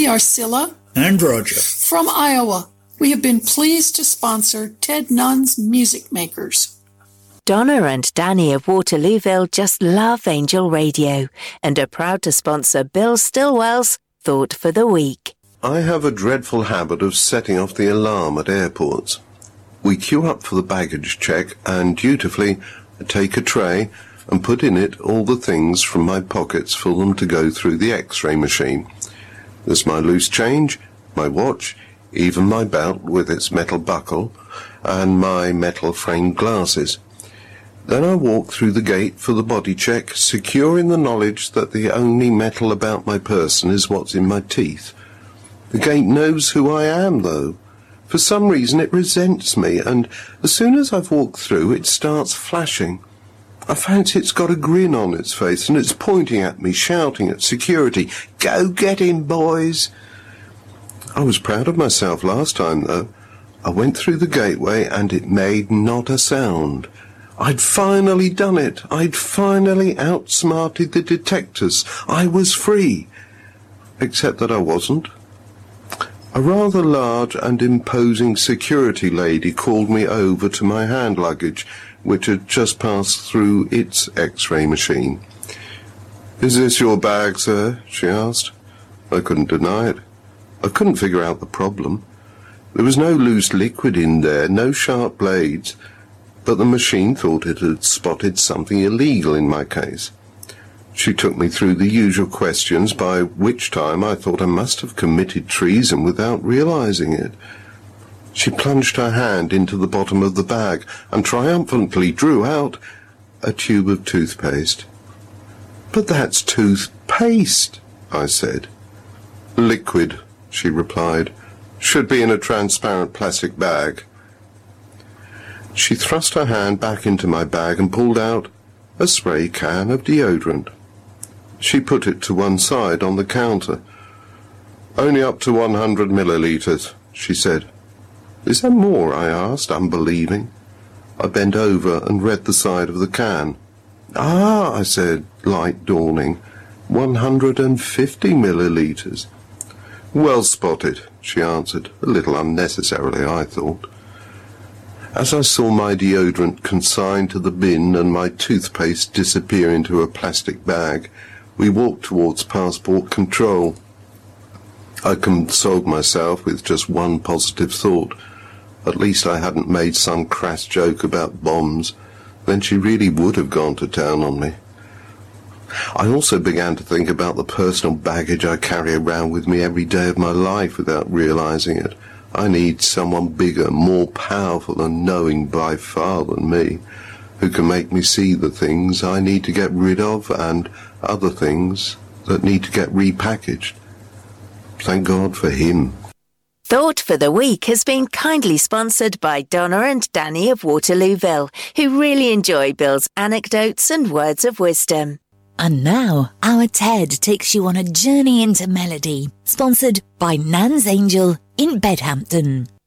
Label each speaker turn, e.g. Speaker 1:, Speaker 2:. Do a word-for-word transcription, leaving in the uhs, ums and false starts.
Speaker 1: We are Scylla
Speaker 2: and Roger
Speaker 1: from Iowa. We have been pleased to sponsor Ted Nunn's Music Makers.
Speaker 3: Donna and Danny of Waterlooville just love Angel Radio and are proud to sponsor Bill Stillwell's Thought for the Week.
Speaker 4: I have a dreadful habit of setting off the alarm at airports. We queue up for the baggage check and dutifully take a tray and put in it all the things from my pockets for them to go through the X-ray machine. There's my loose change, my watch, even my belt with its metal buckle, and my metal-framed glasses. Then I walk through the gate for the body check, secure in the knowledge that the only metal about my person is what's in my teeth. The gate knows who I am, though. For some reason it resents me, and as soon as I've walked through, it starts flashing. I fancy it's got a grin on its face, and it's pointing at me, shouting at security, "Go get him, boys!" I was proud of myself last time, though. I went through the gateway, and it made not a sound. I'd finally done it. I'd finally outsmarted the detectors. I was free. Except that I wasn't. A rather large and imposing security lady called me over to my hand luggage, which had just passed through its X-ray machine. "Is this your bag, sir?" she asked. I couldn't deny it. I couldn't figure out the problem. There was no loose liquid in there, no sharp blades, but the machine thought it had spotted something illegal in my case. She took me through the usual questions, by which time I thought I must have committed treason without realizing it. She plunged her hand into the bottom of the bag and triumphantly drew out a tube of toothpaste. "But that's toothpaste," I said. "Liquid," she replied. "Should be in a transparent plastic bag." She thrust her hand back into my bag and pulled out a spray can of deodorant. She put it to one side on the counter. "Only up to one hundred millilitres, she said. "Is there more?" I asked, unbelieving. I bent over and read the side of the can. "Ah," I said, light dawning, one hundred and fifty millilitres. "Well spotted," she answered, a little unnecessarily, I thought. As I saw my deodorant consigned to the bin and my toothpaste disappear into a plastic bag, we walked towards passport control. I consoled myself with just one positive thought. At least I hadn't made some crass joke about bombs. Then she really would have gone to town on me. I also began to think about the personal baggage I carry around with me every day of my life without realizing it. I need someone bigger, more powerful and knowing by far than me, who can make me see the things I need to get rid of and other things that need to get repackaged. Thank God for him.
Speaker 3: Thought for the Week has been kindly sponsored by Donna and Danny of Waterlooville, who really enjoy Bill's anecdotes and words of wisdom.
Speaker 5: And now, our Ted takes you on a journey into melody, sponsored by Nan's Angel in Bedhampton.